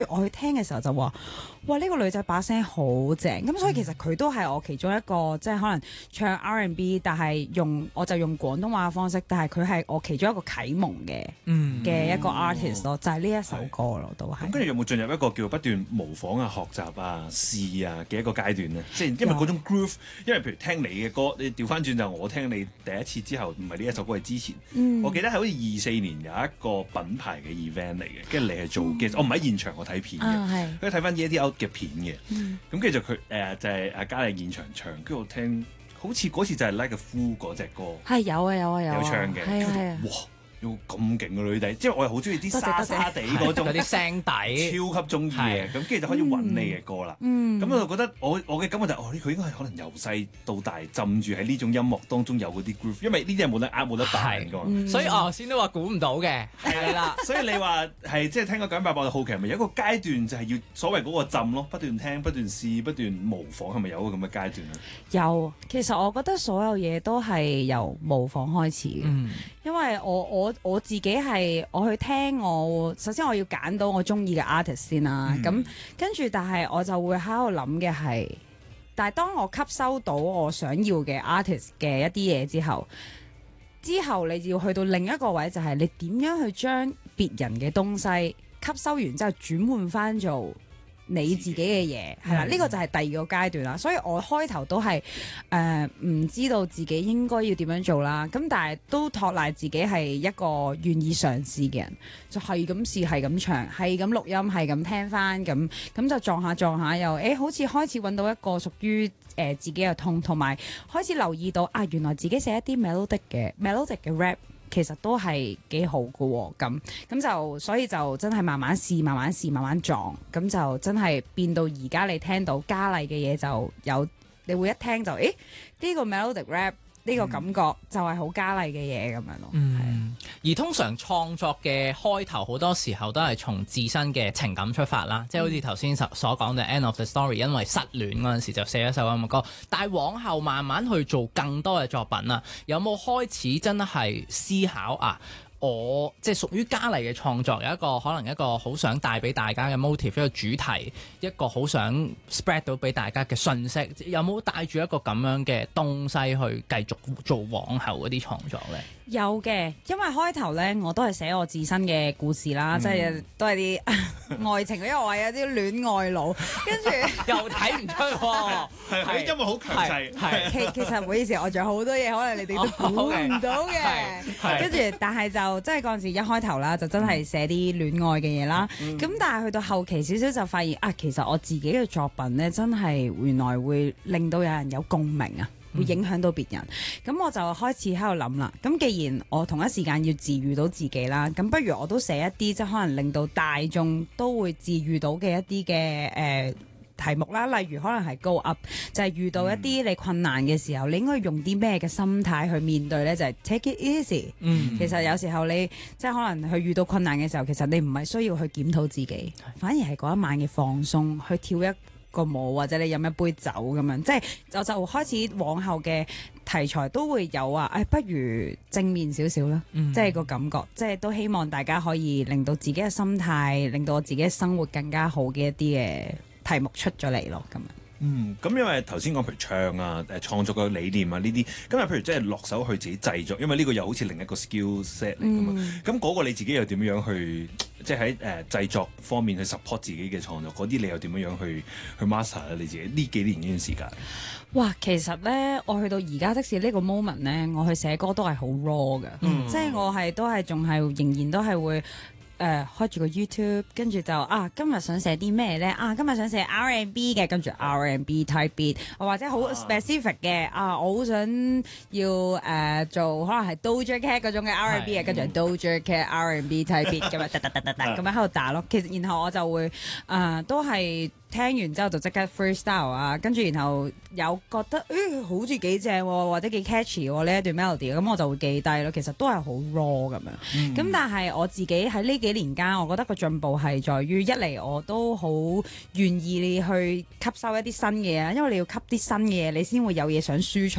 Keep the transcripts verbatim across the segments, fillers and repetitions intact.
我去聽嘅時候就話，哇呢、呢個女仔把聲好正，咁所以其實佢都係我其中一個即係可能唱 R and B， 但係用我就用廣東話嘅方式，但係佢係我其中一個啟蒙嘅嘅、嗯、一個 artist 咯，就係呢一首歌咯，都係。 咁跟住有冇進入一個叫不斷模仿啊、學習啊、試啊嘅一個階段咧？即係因為嗰種 groove，因為譬如聽你嘅歌，你調翻轉就我聽你第一次之後，唔係呢一首歌係之前，嗯、我記得係好似二四年有一個品牌嘅 event 嚟嘅，跟住你係做嘅，嗯、我唔喺現場我睇片嘅，跟住睇翻 Eddie Out 嘅片嘅，咁跟住就佢誒、呃、就係阿嘉麗現場唱，跟住我聽，好似嗰次就係 Like a Fool 嗰隻歌， 係有啊有啊有， 有唱嘅， 係啊係啊， 哇！要咁勁嘅女仔，即係我係好中意啲沙沙地嗰種嗰啲聲底， 超級中意嘅。咁跟住就可以揾你嘅歌啦。咁、嗯、我就覺得我我嘅感覺就係、哦，佢應該係可能由細到大浸住喺呢種音樂當中有嗰啲 groove，因為呢啲係冇得呃冇得扮㗎嘛。 嗯、所以我先都話估唔到嘅，係啦。 所以你話係即係聽個九百八，我好奇係咪有一個階段就係要所謂嗰個浸咯，不斷聽、不斷試、不斷模仿，係咪有一個咁嘅階段咧？ 有，其實我覺得所有嘢都係由模仿開始嘅，嗯、因為我我。我自己係我去聽我，首先我要揀到我中意嘅 artist 先啦。咁、嗯、跟住，但係我就會喺度諗嘅係，但係當我吸收到我想要嘅 artist 嘅一啲嘢之後，之後你要去到另一個位，就係你點樣去將別人嘅東西吸收完之後轉換翻做你自己嘅嘢，係啦，呢、這個就係第二個階段啦。所以我開頭都係誒唔知道自己應該要點樣做啦。咁但係都托賴自己係一個願意嘗試嘅人，就係咁試，係咁唱，係咁錄音，係咁聽翻，咁咁就撞下撞下又誒、欸，好似開始揾到一個屬於誒、呃、自己嘅痛，同埋開始留意到啊，原來自己寫一啲 melodic 嘅 melodic 嘅 rap。其實都係幾好㗎喎，咁咁就所以就真係慢慢試，慢慢試，慢慢撞，咁就真係變到而家你聽到嘉麗嘅嘢就有，你會一聽就，誒呢、呢個 melodic rap 呢個感覺就係好嘉麗嘅嘢咁樣咯。 嗯，而通常創作嘅開頭好多時候都係從自身嘅情感出發啦，即係好似頭先所講嘅 End of the Story，因為失戀嗰陣時就寫一首咁嘅歌，但係往後慢慢去做更多嘅作品啦，有冇開始真係思考啊？我即係屬於嘉麗嘅創作，有一個可能一個好想帶俾大家嘅 motive，一個主題，一個好想 spread 到俾大家嘅訊息，有冇帶住一個咁樣嘅東西去繼續做往後嗰啲創作咧？ 有嘅，因為開頭咧我都係寫我自身嘅故事啦，嗯、即係都係啲愛情，因為我係有啲戀愛腦，跟住又睇唔出喎， 係音樂好強勢，係其其實唔好意思，我仲有好多嘢可能你哋都估唔到嘅，跟住但係就即係嗰陣時一開頭啦，就真係寫啲戀愛嘅嘢啦，咁、嗯、但係去到後期少少就發現啊，其實我自己嘅作品咧真係原來會令到有人有共鳴啊！會影響到別人，咁、嗯、我就開始喺度諗啦。咁既然我同一時間要治愈到自己啦，咁不如我都寫一啲即係可能令到大眾都會治愈到嘅一啲嘅誒題目啦。例如可能係 Go Up，就係遇到一啲你困難嘅時候，嗯、你應該用啲咩嘅心態去面對呢？就係、是、Take it easy。嗯，其實有時候你即係可能去遇到困難嘅時候，其實你唔係需要去檢討自己，反而係嗰一晚嘅放鬆，去跳一個舞或者你飲一杯酒咁樣，即係就就開始往後嘅題材都會有啊！誒、哎，不如正面少少啦，嗯、即係個感覺，即係都希望大家可以令到自己嘅心態，令到我自己嘅生活更加好嘅一啲嘅題目出咗嚟咯，咁樣。 嗯，咁因為頭先講譬如唱啊、誒創作嘅理念啊呢啲，咁啊譬如即係落手去自己製作，因為呢個又好似另一個 skill set 嚟噶嘛。咁嗰、嗯、個你自己又點樣去，即係喺誒製作方面去 support 自己嘅創作嗰啲，你又點樣樣去去 master 啊？你自己呢幾年呢段時間？ 哇，其實咧，我去到而家即使呢個 moment 咧，我去寫歌都係好 raw 嘅，嗯、即係我係都係仲係仍然都係會。誒、呃、開住個 YouTube，跟住就啊，今日想寫啲咩咧？啊，今日想寫 R and B 嘅，跟住 R and B type beat，或者好 specific 嘅啊，我好想要誒、呃、做可能係 Doja Cat 嗰種嘅 R and B 嘅，跟住 Doja Cat R and B type beat 咁樣，噠噠噠噠噠咁樣喺度打咯。其實然後我就會誒、呃、都係。聽完之後就即刻 freestyle 啊，跟住然後有覺得誒、欸、好似幾正或者幾 catchy 喎呢一段 melody，咁我就會記低咯。其實都係好 raw 咁樣，咁、嗯、但係我自己喺呢幾年間，我覺得個進步係在於一嚟我都好願意去吸收一啲新嘅嘢，因為你要吸啲新嘅嘢，你先會有嘢想輸出。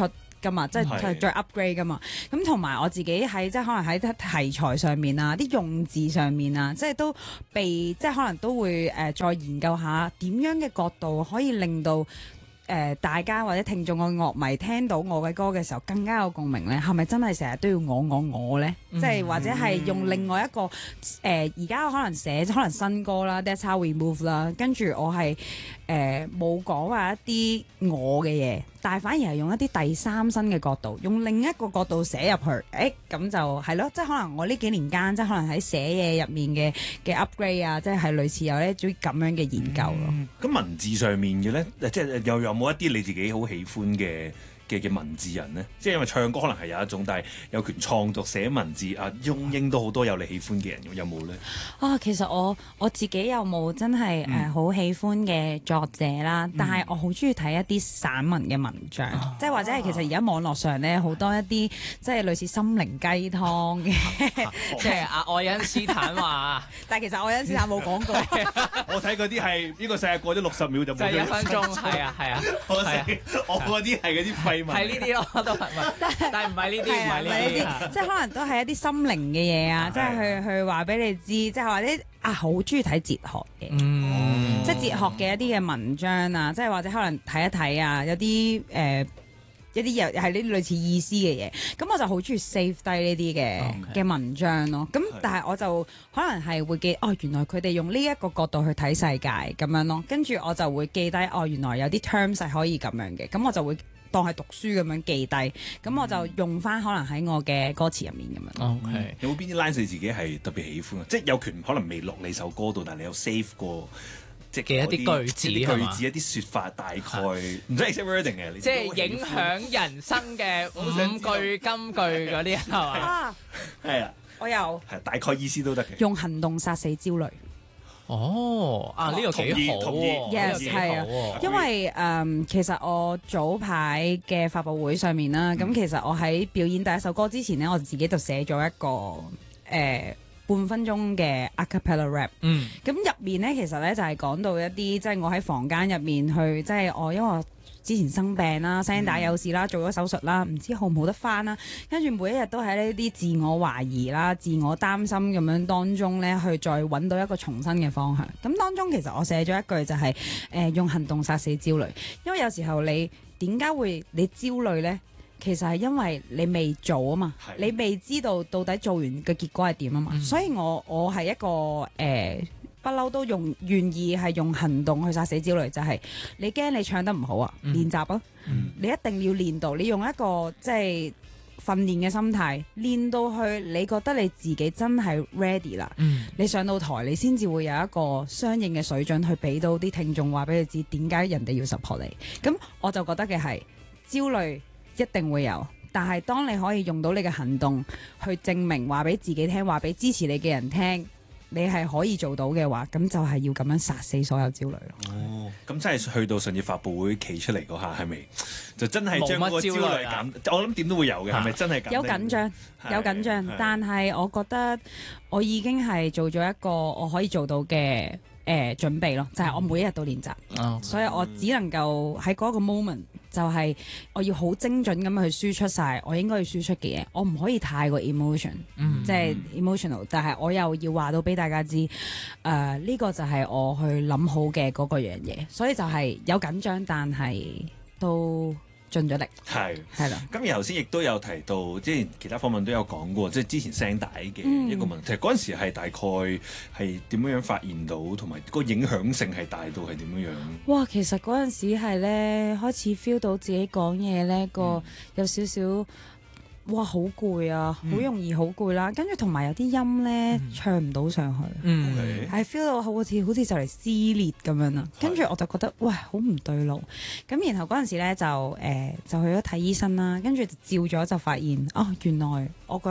噶嘛，即係係再 upgrade 噶嘛。咁同埋我自己喺即係可能喺題材上面啊，啲用字上面啊，即係都被即係可能都會誒、呃、再研究下點樣嘅角度可以令到。誒、呃、大家或者聽眾嘅樂迷聽到我嘅歌嘅時候更加有共鳴咧，係咪真係成日都要我我我咧？即係、嗯、或者係用另外一個誒而家可能寫可能新歌啦 ，That's how we move 啦，跟住我係誒冇講話一啲我嘅嘢，但係反而係用一啲第三身嘅角度，用另一個角度寫入去，誒、欸、咁就係咯，即係可能我呢幾年間，即係可能喺寫嘢入面嘅嘅 upgrade 啊，即係類似有呢種咁樣嘅研究咯。 咁、嗯、文字上面嘅咧，即係又有冇一啲你自己好喜歡嘅嘅嘅文字人呢？即係因為唱歌可能係有一種，但係有權創作寫文字啊，翁英都好多有你喜歡嘅人，有冇呢？ 啊，其實我我自己有冇真係誒好喜歡嘅作者啦，嗯、但係我好中意睇一啲散文嘅文章，嗯、即係或者係其實而家網絡上咧好多一啲即係類似心靈雞湯嘅， 即係阿愛因斯坦話， 但係其實愛因斯坦冇講過。 我睇嗰啲係呢個世界過咗六十秒就冇咗一分鐘，係啊係啊， 我嗰啲係嗰啲廢文， 係呢啲咯，都係，但係唔係呢啲，唔係呢啲， 即係可能都係一啲心靈嘅嘢啊，即係去去話俾你知，即係或者啊好中意睇哲學嘅， 嗯， 即係哲學嘅一啲嘅文章啊，即係或者可能睇一睇啊，有啲誒。一啲又係呢啲類似意思嘅嘢，咁我就好中意 save 低呢啲嘅嘅文章咯。咁但係我就可能係會記，哦原來佢哋用呢一個角度去睇世界咁樣咯。跟住我就會記低，哦原來有啲 terms 係可以咁樣嘅，咁我就會當係讀書咁樣記低。咁我就用翻可能喺我嘅歌詞入面咁樣。 OK，嗯、 有冇邊啲 line 你自己係特別喜歡啊？即係有權可能未落你首歌度，但係你有 save 過。即嘅一啲句子， 一啲句子，一啲説法，大概唔使 exact wording 嘅， 即係影響人生嘅五句金句嗰啲係嘛？ 係啊， 我有係大概意思都得嘅。 用行動殺死焦慮。 哦，啊呢個幾好喎 ，yes 係啊，因為誒其實我早排嘅發佈會上面啦，咁其實我喺表演第一首歌之前咧，我自己就寫咗一個誒。半分鐘嘅 a cappella rap， 嗯， 咁入面咧其實咧就係講到一啲即係我喺房間入面去，即係我因為我之前生病啦，聲帶有事啦，做咗手術啦，唔知好唔好得返啦，跟住每一日都喺呢啲自我懷疑啦、自我擔心咁樣當中咧，去再揾到一個重新嘅方向。咁當中其實我寫咗一句就係、是、誒、呃、用行動殺死焦慮，因為有時候你點解會你焦慮咧？其實係因為你未做啊嘛，的你未知道到底做完嘅結果係點啊嘛，嗯、所以我我係一個誒不嬲都用願意係用行動去殺死焦慮，就係、是、你驚你唱得唔好啊，嗯、練習啊，嗯、你一定要練到，你用一個即係訓練嘅心態練到去，你覺得你自己真係 ready 啦，嗯、你上到台你先至會有一個相應嘅水準去俾到啲聽眾話俾你知點解人哋要 support你，咁我就覺得嘅係焦慮。一定會有，但係當你可以用到你嘅行動去證明，話俾自己聽，話俾支持你嘅人聽，你係可以做到嘅話，咁就係要咁樣殺死所有焦慮咯。 哦，咁真係去到上次發佈會企出嚟嗰下，係咪就真係將個焦慮減？我諗點都會有嘅，係咪、啊、真係有緊張？有緊張，但係我覺得我已經係做咗一個我可以做到嘅誒、呃、準備咯，就係、是、我每一日都練習，嗯、所以我只能夠喺嗰個 moment。就係我要好精準咁去輸出晒我應該要輸出嘅嘢，我唔可以太過 emotion，即係、嗯、emotional，但係我又要話到俾大家知，誒、呃、呢、呢個就係我去諗好嘅嗰個樣嘢，所以就係有緊張，但係都盡咗力，係係啦。 咁而頭先亦都有提到，之前其他訪問都有講過，即係之前聲帶嘅一個問題。嗰陣、嗯、時係大概係點樣樣發現到，同埋個影響性係大到係點樣樣？ 哇！其實嗰陣時係咧開始 feel 到自己講嘢咧個有少少。哇，好攰啊，好容易好攰啦，跟住同埋有啲音咧、嗯、唱唔到上去，係 feel 到好似好似就嚟撕裂咁樣啦，跟住我就覺得哇，好唔對路，咁然後嗰陣時咧就誒、呃、就去咗睇醫生啦，跟住照咗就發現哦，原來我個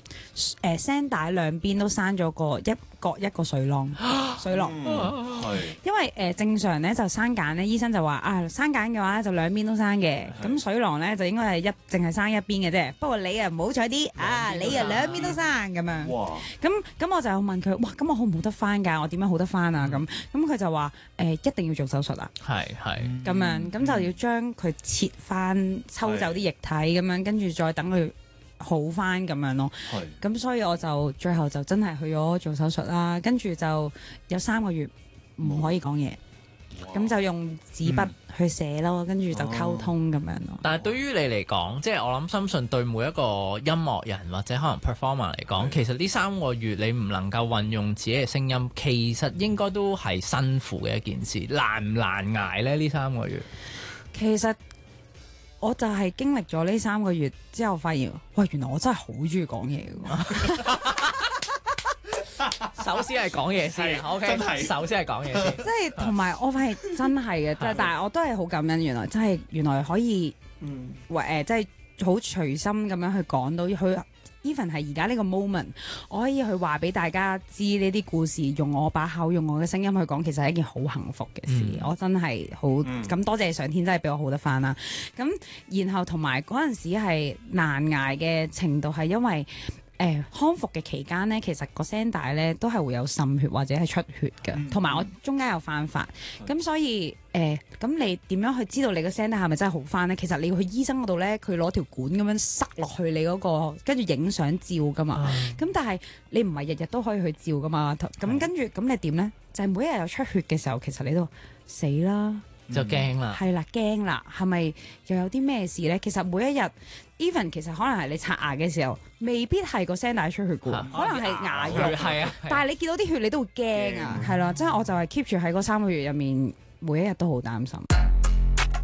誒聲帶兩邊都生咗個一各一個水囊，水囊。 嗯，係。 因為誒、呃、正常咧就生癇咧，醫生就話啊生癇嘅話就兩邊都生嘅，咁水囊咧就應該係一淨係生一邊嘅啫。不過你啊唔好彩啲啊，你啊兩邊都生咁樣。 哇！ 咁咁我就問佢，哇咁我好唔好得翻㗎？我點樣好得翻啊？咁咁佢就話誒、呃、一定要做手術啊。 係係。 咁樣咁就要將佢切翻，抽走啲液體咁樣，跟住再等佢好翻咁樣咯。 係。 咁所以我就最後就真係去咗做手術啦，跟住就有三個月唔可以講嘢，咁就用紙筆去寫咯，跟住就溝通咁樣咯。 但係對於你嚟講，即係我諗深信對每一個音樂人或者可能 performer 嚟講，其實呢三個月你唔能夠運用自己嘅聲音，其實應該都係辛苦嘅一件事，難唔難捱呢？呢三個月其實我就係經歷咗呢三個月之後，發現喂，原來我真係好中意講嘢嘅。 首先係講嘢先，OK，真係首先係講嘢先。 即係同埋我發現真係嘅，即係但係我都係好感恩，原來真係原來可以，嗯，誒、呃，即係好隨心咁樣去講到去 even 係而家呢個 moment，我可以去話俾大家知呢啲故事，用我把口，用我嘅聲音去講，其實係一件好幸福嘅事。嗯、我真係好咁多謝上天，真係俾我好得翻啦。咁然後同埋嗰陣時係難捱嘅程度係因為。誒、呃、康復嘅期間咧，其實個聲帶咧都係會有滲血或者係出血嘅，同埋、嗯、我中間有翻發，咁、嗯、所以誒咁、呃、你點樣去知道你個聲帶係咪真係好翻咧？其實你要去醫生嗰度咧，佢攞條管咁樣塞落去你嗰、嗰個，跟住影相照噶嘛。咁、嗯、但係你唔係日日都可以去照噶嘛。咁、嗯、跟住咁你點咧？就係、係、每一日有出血嘅時候，其實你都死啦。 就驚啦， 係啦，驚啦，係咪又有啲咩事咧？其實每一日 even 其實可能係你刷牙嘅時候，未必係個聲帶出血嘅，啊、可能係牙肉。係啊，但係你見到啲血，你都會驚啊，係啦，即係我就係 keep 住喺嗰三個月入面，每一日都好擔心。